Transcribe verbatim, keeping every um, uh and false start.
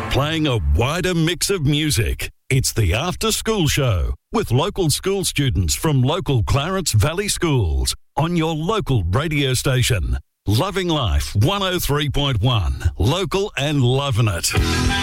playing a wider mix of music. It's the After School Show with local school students from local Clarence Valley schools on your local radio station. Loving Life one oh three point one. Local and loving it.